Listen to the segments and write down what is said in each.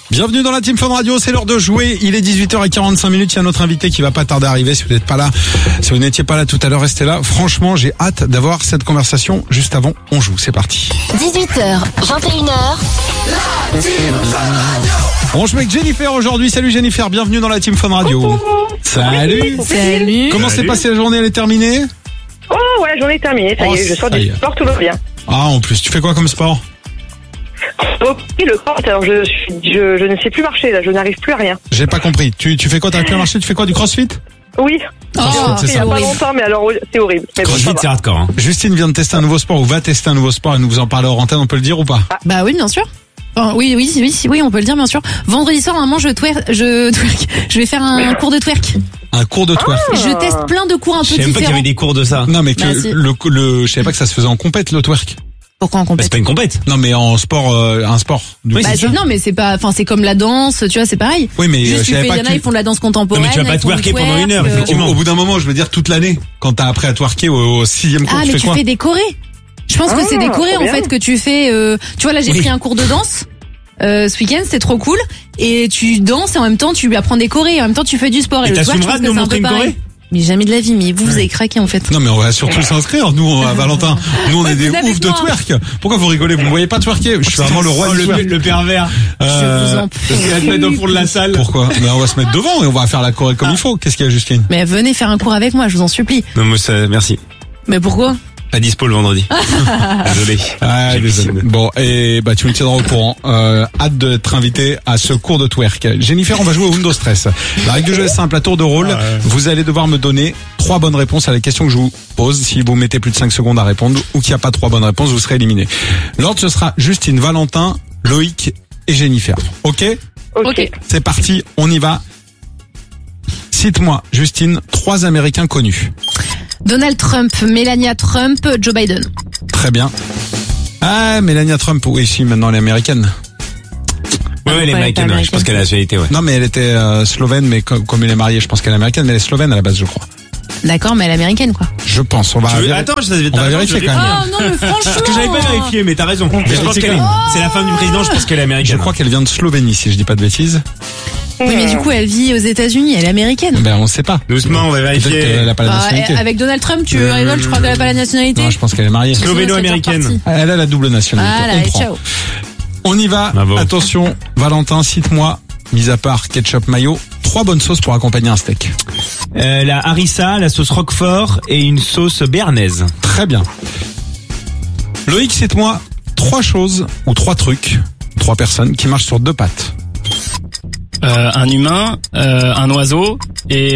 Bienvenue dans la Team Fun Radio, c'est l'heure de jouer. Il est 18h45, il y a notre invité qui va pas tarder à arriver. Si vous n'êtes pas là, si vous n'étiez pas là tout à l'heure, restez là. Franchement, j'ai hâte d'avoir cette conversation juste avant. On joue, c'est parti. 18h, 21h. On joue avec Jennifer aujourd'hui. Salut Jennifer, bienvenue dans la Team Fun Radio. Salut. Salut. Comment s'est passée la journée? Elle est terminée? Oh ouais, la journée est terminée, ça y est, je sors du sport, tout va bien. Ah, en plus, tu fais quoi comme sport? Ok, le corps, alors je ne sais plus marcher là, je n'arrive plus à rien. J'ai pas compris. Tu fais quoi? T'as plus à marcher? Tu fais quoi? Du crossfit? Oui. C'est Il y a pas longtemps, mais alors c'est horrible. Mais bon, Crossfit, c'est hardcore. Hein. Justine vient de tester un nouveau sport ou va tester un nouveau sport et nous vous en parler hors antenne, on peut le dire ou pas? Bah oui, bien sûr. Enfin, oui, on peut le dire, bien sûr. Vendredi soir, normalement, je twerk. Je vais faire un cours de twerk. Un cours de twerk. Je teste plein de cours un peu Je savais même pas qu'il y différents. avait des cours de ça. Non, mais que Bah, si. je savais pas que ça se faisait en compète, le twerk. Pourquoi en Bah, compète? c'est pas une compète. Non, mais en sport, un sport. Du Oui, coup. Bah, c'est ça. non, mais c'est pas, enfin, c'est comme la danse, tu vois, c'est pareil. Oui, mais Juste, je tu savais fais, pas il y en a, que ils font de la danse contemporaine. Non, mais tu vas pas ils font du twerker pendant une heure, twerk, effectivement. au bout d'un moment, je veux dire toute l'année, quand t'as appris à twerker au 6e cours, Ah, tu mais fais tu quoi? fais des chorés. Je pense que c'est des chorés, trop en bien. fait, que tu fais, tu vois, là, j'ai Oui. pris un cours de danse. Ce week-end, c'était trop cool. Et tu danses et en même temps, tu apprends des chorés. Et en même temps, tu fais du sport. Et le twerk, t'assumeras je pense de nous que c'est un montrer peu une pareil. choré? Mais jamais de la vie. Mais vous avez craqué, en fait. Non, mais on va surtout s'inscrire, nous, à Valentin. Nous, on est des Vous avez oufs de moi. twerk. Pourquoi vous rigolez? Vous me voyez pas twerker? Je suis vraiment le roi du twerk. Le pervers. Je vous en prie. Parce qu'il va te mettre au fond de la salle. Pourquoi? Ben, on va se mettre devant et on va faire la choré comme il faut. Qu'est-ce qu'il y a, Justine? Mais venez faire un cours avec moi, je vous en supplie. Non, moi, ça, merci. Mais pourquoi? Pas dispo le vendredi. Désolé. Ah, J'ai désolé. piscine. Bon, et bah tu me tiendras au courant. Hâte d'être invité à ce cours de twerk. Jennifer, on va jouer au Windows Stress. La règle du jeu est simple, à tour de rôle. Vous allez devoir me donner 3 bonnes réponses à la question que je vous pose. Si vous mettez plus de 5 secondes à répondre ou qu'il n'y a pas 3 bonnes réponses, vous serez éliminé. L'ordre, ce sera Justine, Valentin, Loïc et Jennifer. Ok? Ok. C'est parti, on y va. Cite-moi, Justine, 3 Américains connus. Donald Trump, Melania Trump, Joe Biden. Très bien. Ah, Melania Trump, oui, si, maintenant elle est américaine. Ouais, elle est pas américaine, ouais. Je américaine. pense qu'elle a la nationalité, ouais. Non, mais elle était slovène, mais comme elle est mariée, je pense qu'elle est américaine, mais elle est slovène à la base, je crois. D'accord, mais elle est américaine, quoi. Je pense. On va Attends, on va vérifier quand même. Oh non, mais franchement. Parce que j'avais pas vérifié, mais t'as raison. Mais je pense qu'elle est, c'est la femme du président, je pense qu'elle est Je américaine. crois qu'elle vient de Slovénie, si je dis pas de bêtises. Oui, mais du coup, elle vit aux États-Unis, elle est américaine. Ben, on sait pas. Doucement, on va Peut-être vérifier. qu'elle a pas la Bah, nationalité. avec Donald Trump, tu rigoles, je crois qu'elle a pas la nationalité. Non, je pense qu'elle est mariée. Sinon, Slovéno-américaine. c'est déjà Elle a la double nationalité. Voilà, On et prend. ciao. On y va. Bravo. Attention, Valentin, cite-moi, mis à part ketchup mayo, 3 bonnes sauces pour accompagner un steak. La harissa, la sauce roquefort et une sauce béarnaise. Très bien. Loïc, cite-moi 3 choses ou 3 trucs, 3 personnes qui marchent sur 2 pattes. Un humain, un oiseau et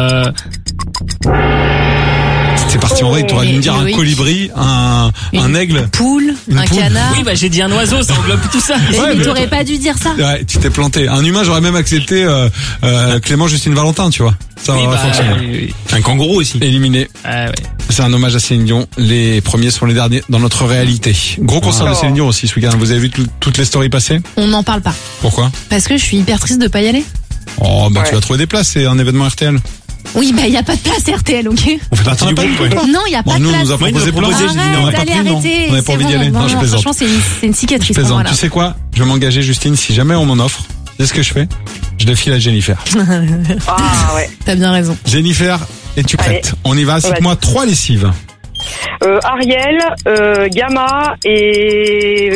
C'est parti en vrai, tu aurais dû me dire un Loïc. colibri, un aigle. Poule, Une un poule. canard. oui, bah j'ai dit un oiseau, ça englobe tout ça. Mais mais- t'aurais pas dû dire ça. Ouais, tu t'es planté. Un humain, j'aurais même accepté Clément Justine Valentin, tu vois. Ça Oui, aurait bah, fonctionné. oui. Un kangourou aussi. Éliminé. Ah ouais. C'est un hommage à Céline Dion. Les premiers sont les derniers dans notre réalité. Gros concert de Céline Dion aussi ce week-end. Vous avez vu toutes les stories passer? On n'en parle pas. Pourquoi? Parce que je suis hyper triste de pas y aller. Oh, bah tu Ouais. vas trouver des places. C'est un événement RTL. Oui, bah, y a pas de place RTL, ok? On fait partie du groupe, ouais. Non, y a pas Bon, de nous, on place. nous a Moi, il nous a proposé plein. proposé, j'ai dit non, on Arrête, n'a pas allez, pris, non. arrêtez. On n'avait pas envie d'y aller. Non, je plaisante. Franchement, c'est une cicatrice Je pour moi, plaisante. là. Tu sais quoi? Je vais m'engager, Justine. Si jamais on m'en offre, c'est ce que je fais. Je le file à Jennifer. Ah ouais. T'as bien raison. Jennifer, es-tu prête? Allez. On y va. Cite-moi 3 lessives. Ariel, Gamma et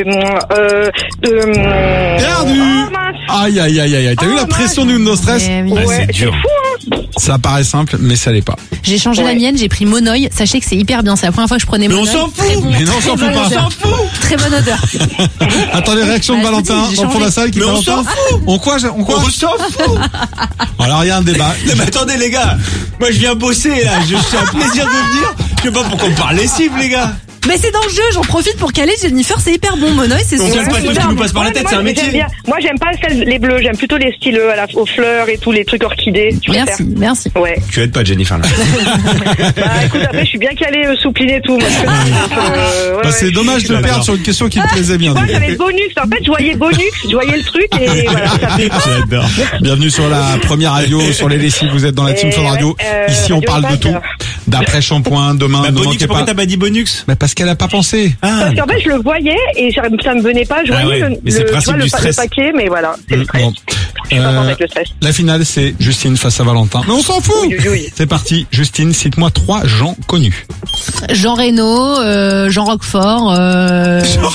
Perdu. Oh, mince. Aïe, aïe, aïe, aïe. T'as Oh, vu la pression du No Stress? Mais oui. Ouais, Ouais, c'est dur. Ça paraît simple, mais ça l'est pas. J'ai changé la Ouais. mienne, j'ai pris Monoï. Sachez que c'est hyper bien. C'est la première fois que je prenais Mais on Monoï. s'en fout. Très bon, Mais non, on s'en très fout bonne pas. odeur. Très bonne odeur. Attends les réactions de Bah, je vous Valentin dis, j'ai dans le fond de la changé. salle qui Mais on Valentin. s'en fout. On quoi? On quoi? On s'en fout. Alors il y a un débat. Non, mais attendez, les gars. Moi, je viens bosser, là. C'est un plaisir de venir. Je sais pas pourquoi on parle lessive, les gars. Mais c'est dans le jeu, j'en profite pour caler Jennifer, c'est hyper bon. Monoï, c'est On super. calme pas tout ce qui nous passe par la Ouais, tête, moi, c'est un mais métier. j'aime bien. Moi, j'aime pas les bleus, j'aime plutôt les styleux aux fleurs et tous les trucs orchidées. Tu préfères? Merci. Ouais. Tu aides pas Jennifer, là. Bah écoute, après, je suis bien calée soupline et tout. Moi, je Bah, ouais, c'est ouais, dommage je de suis- perdre sur une question qui te plaisait bien. Moi, donc. j'avais le bonus. En fait, je voyais bonus, je voyais le truc et voilà, ça fait. J'adore. Bienvenue sur la première radio, sur les lessives. Vous êtes dans la Team Fun Radio. ouais, Ici, on Radio parle de Impact. tout. D'après shampoing, demain, Bah, ne Bonux, manquez pourquoi pas. t'as pas dit Bonux? Mais parce qu'elle a pas pensé. Parce qu'en fait, je le voyais et ça me venait pas. Je Ah voyais ouais, mais c'est le principe tu vois, du le stress. paquet, mais voilà, c'est le stress. Bon. Je suis pas contente avec le stress. La finale, c'est Justine face à Valentin. Mais on s'en fout. Oui. C'est parti. Justine, cite-moi 3 gens connus. Jean Reno, Jean Roquefort, Jean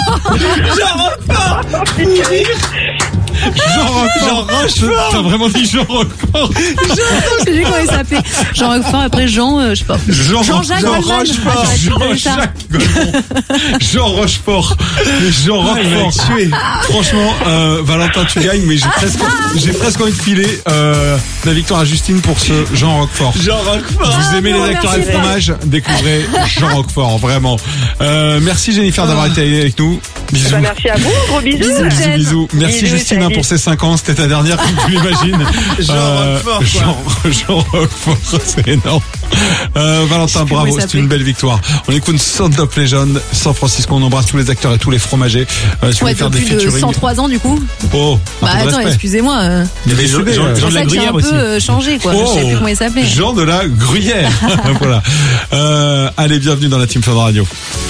Rochefort. T'as vraiment dit Jean Rochefort. je sais plus comment il s'appelait. Jean Roquefort, après Jean, je sais pas. Jean-Jacques Goldman. Rochefort. Ah, j'aurais pu dire ça. Jean-Jacques Goldman. Jean Rochefort. Jean Rochefort. Franchement, Valentin, tu gagnes, mais j'ai presque envie de filer la victoire à Justine pour ce Jean Roquefort. Jean Roquefort. Vous aimez non, les acteurs et le merci. fromage? Découvrez Jean Roquefort, vraiment. Merci Jennifer d'avoir été avec nous. Bisous. Bah, merci à vous, gros bisous. Bisous, bisous. Merci Bisous, Justine salut. pour ces 5 ans. C'était ta dernière, comme tu l'imagines. Roquefort, quoi. Jean Roquefort, c'est énorme. Valentin, plus comment bravo, il c'est s'appelait. une belle victoire. On écoute Sound of Legend, San Francisco. On embrasse tous les acteurs et tous les fromagers. Si vous Ouais, voulez faire des depuis de featuring. 103 ans du coup. Oh, Bah un peu de attends, respect. excusez-moi. Il y avait Jean- Jean- Jean- C'est Jean pour de la ça que j'ai Gruyère un aussi. peu changé quoi. Je sais plus comment il s'appelait. Jean de la Gruyère. Voilà. Allez, bienvenue dans la Team Fun Radio.